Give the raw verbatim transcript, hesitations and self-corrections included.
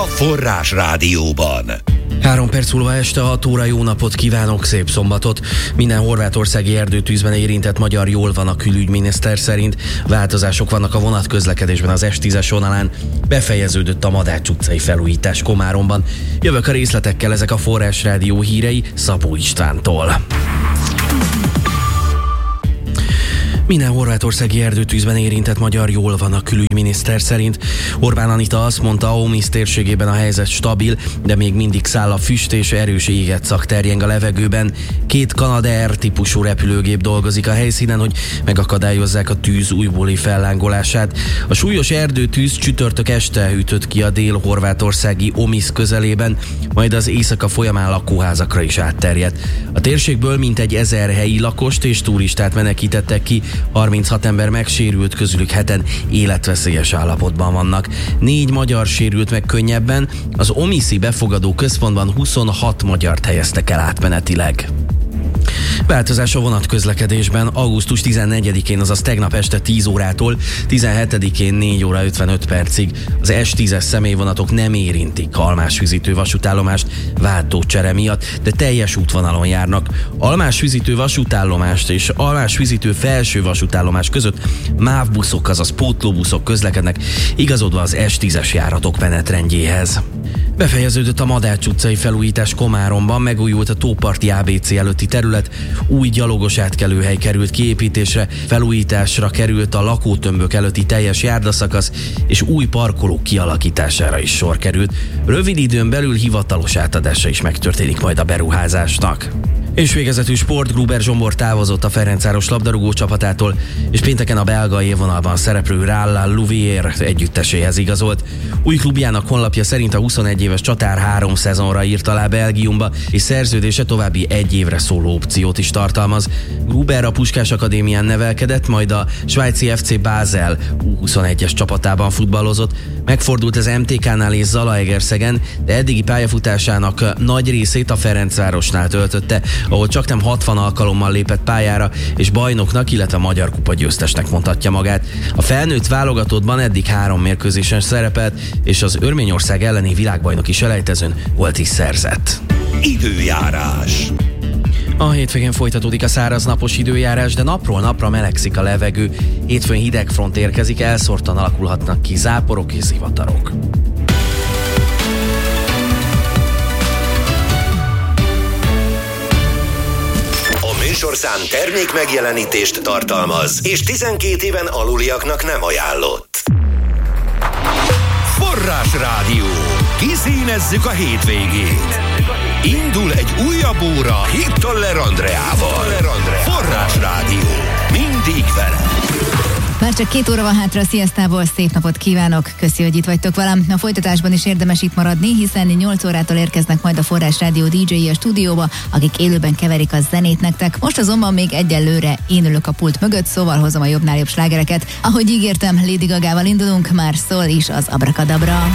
Forrás Rádióban. Három perc múlva este hat óra, jó napot kívánok, szép szombatot! Minden horvátországi erdőtűzben érintett magyar jól van a külügyminiszter szerint. Változások vannak a vonatközlekedésben az es tízes vonalán. Befejeződött a Madács utcai felújítás Komáromban. Jövök a részletekkel, ezek a Forrás Rádió hírei Szabó Istvántól. Minden horvátországi erdőtűzben érintett magyar jól van a külügyminiszter szerint. Orbán Anita azt mondta, Omisz térségében a helyzet stabil, de még mindig száll a füst és erős égetszak terjeng a levegőben. Két Canadair típusú repülőgép dolgozik a helyszínen, hogy megakadályozzák a tűz újbóli fellángolását. A súlyos erdőtűz csütörtök este ütött ki a dél-horvátországi Omisz közelében, majd az éjszaka folyamán lakóházakra is átterjedt. A térségből mintegy ezer helyi lakost és turistát menekítettek ki, harminchat ember megsérült, közülük heten életveszélyes állapotban vannak. Négy magyar sérült meg könnyebben, az omiszi befogadó központban huszonhat magyart helyeztek el átmenetileg. Változás a vonatközlekedésben. Augusztus tizennegyedikén, azaz tegnap este tíz órától tizenhetedikén négy óra ötvenöt percig az es tízes személyvonatok nem érintik Almás-Vizitő vasútállomást váltócsere miatt, de teljes útvonalon járnak. Almás-Vizitő vasútállomást és Almás-Vizitő felső vasútállomás között MÁV buszok, azaz pótlóbuszok közlekednek, igazodva az es tízes járatok menetrendjéhez. Befejeződött a Madács utcai felújítás Komáromban, megújult a Tóparti á bé cé előtti terület, új gyalogos átkelőhely került kiépítésre, felújításra került a lakótömbök előtti teljes járdaszakasz, és új parkolók kialakítására is sor került. Rövid időn belül hivatalos átadása is megtörténik majd a beruházásnak. És végezetül sport, Gruber Zsombor távozott a Ferencváros labdarúgó csapatától, és pénteken a belga élvonalban szereplő Ralla Louvier együtteséhez igazolt. Új klubjának honlapja szerint a huszonegy éves csatár három szezonra írt alá Belgiumba, és szerződése további egy évre szóló opciót is tartalmaz. Gruber a Puskás Akadémián nevelkedett, majd a svájci ef cé Basel U huszonegyes csapatában futballozott. Megfordult az em té ká-nál és Zalaegerszegen, de eddigi pályafutásának nagy részét a Ferencvárosnál töltötte, ahol csaknem hatvan alkalommal lépett pályára, és bajnoknak, illetve magyar kupa győztesnek mondhatja magát. A felnőtt válogatottban eddig három mérkőzésen szerepelt, és az Örményország elleni világbajnoki selejtezőn volt is szerzett. Időjárás. A hétvégén folytatódik a száraz napos időjárás, de napról napra melegszik a levegő. Hétfőn hideg front érkezik, elszórtan alakulhatnak ki záporok és zivatarok. Műsorszám termék megjelenítést tartalmaz, és tizenkét éven aluliaknak nem ajánlott. Forrás Rádió. Kiszínezzük a hétvégét. Indul egy újabb óra Hittoller Andreával. Forrás Rádió. Mindig vele. Már csak két óra van hátra a sziasztából, szép napot kívánok, köszi, hogy itt vagytok velem. A folytatásban is érdemes itt maradni, hiszen nyolc órától érkeznek majd a Forrás Rádió dé dzsei a stúdióba, akik élőben keverik a zenét nektek. Most azonban még egyelőre én ülök a pult mögött, szóval hozom a jobbnál jobb slágereket. Ahogy ígértem, Lady Gagával indulunk, már szól is az Abracadabra.